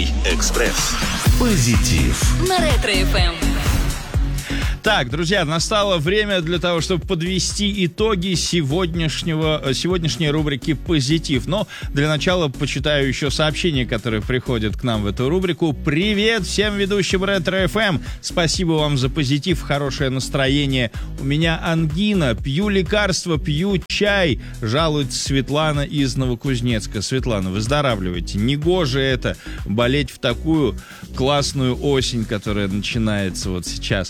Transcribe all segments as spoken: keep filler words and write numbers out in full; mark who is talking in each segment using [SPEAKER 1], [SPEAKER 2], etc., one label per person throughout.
[SPEAKER 1] Утренний экспресс. Позитив.
[SPEAKER 2] На Ретро-эф эм.
[SPEAKER 3] Так, друзья, настало время для того, чтобы подвести итоги сегодняшнего, сегодняшней рубрики «Позитив». Но для начала почитаю еще сообщения, которые приходят к нам в эту рубрику. Привет всем ведущим Ретро-эф эм. Спасибо вам за позитив, хорошее настроение. У меня ангина, пью лекарства, пью чай. Жалуется Светлана из Новокузнецка. Светлана, выздоравливайте. Негоже это, болеть в такую классную осень, которая начинается вот сейчас.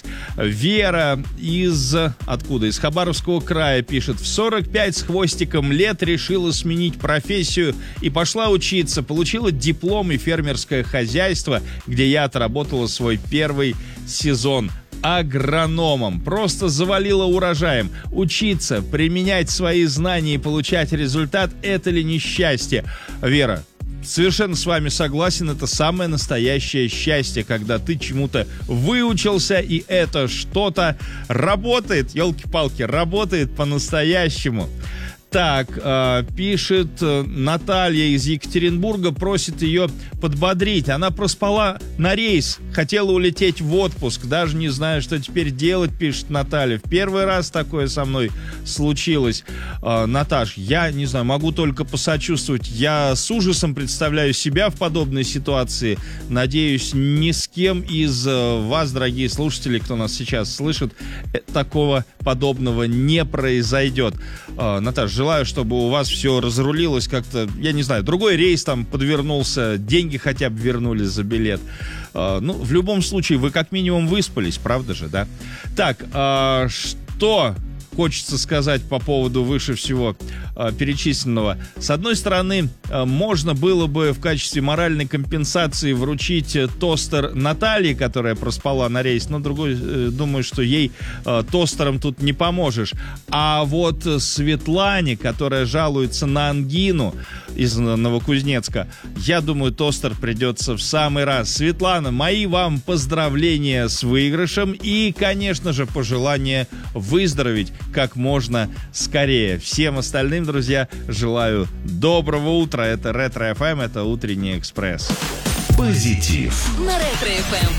[SPEAKER 3] Вера из... Откуда? Из Хабаровского края пишет. В сорок пять с хвостиком лет решила сменить профессию и пошла учиться. Получила диплом и фермерское хозяйство, где я отработала свой первый сезон агрономом. Просто завалила урожаем. Учиться, применять свои знания и получать результат — это ли не счастье? Вера, совершенно с вами согласен, это самое настоящее счастье, когда ты чему-то выучился, и это что-то работает, елки-палки, работает по-настоящему. Так, э, пишет Наталья из Екатеринбурга, просит ее подбодрить. Она проспала на рейс, хотела улететь в отпуск, даже не знаю, что теперь делать, пишет Наталья. В первый раз такое со мной случилось. Э, Наташ, я не знаю, могу только посочувствовать. Я с ужасом представляю себя в подобной ситуации. Надеюсь, ни с кем из вас, дорогие слушатели, кто нас сейчас слышит, такого подобного не произойдет. Э, Наташ, желаю, чтобы у вас все разрулилось как-то, я не знаю, другой рейс там подвернулся, деньги хотя бы вернули за билет. Uh, ну, в любом случае, вы как минимум выспались, правда же, да? Так, uh, что хочется сказать по поводу выше всего э, перечисленного. С одной стороны, э, можно было бы в качестве моральной компенсации вручить э, тостер Натальи, которая проспала на рейс, но другой, э, думаю, что ей э, тостером тут не поможешь. А вот Светлане, которая жалуется на ангину из Новокузнецка, я думаю, тостер придется в самый раз. Светлана, мои вам поздравления с выигрышем и, конечно же, пожелание выздороветь как можно скорее. Всем остальным, друзья, желаю доброго утра. Это Ретро-эф эм, это Утренний экспресс.
[SPEAKER 1] Позитив.
[SPEAKER 2] На Ретро-эф эм.